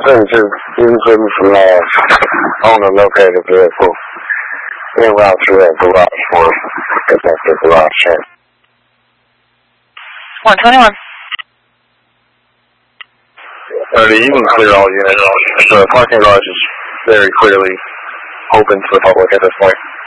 Center, Houston from owner located vehicle en route to a garage for detective garage check. 121. You can clear all units. The parking garage is very clearly open to the public at this point.